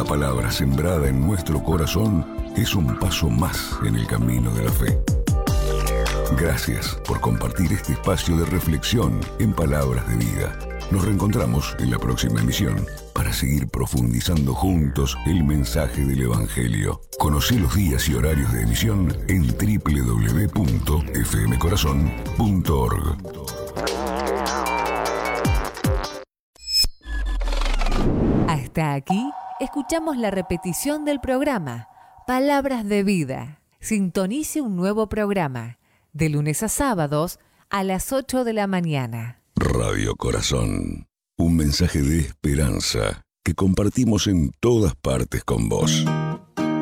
palabra sembrada en nuestro corazón es un paso más en el camino de la fe. Gracias por compartir este espacio de reflexión en Palabras de Vida. Nos reencontramos en la próxima emisión para seguir profundizando juntos el mensaje del Evangelio. Conocí los días y horarios de emisión en www.fmcorazon.org. Hasta aquí escuchamos la repetición del programa Palabras de Vida. Sintonice un nuevo programa de lunes a sábados a las 8 de la mañana. Radio Corazón, un mensaje de esperanza que compartimos en todas partes con vos.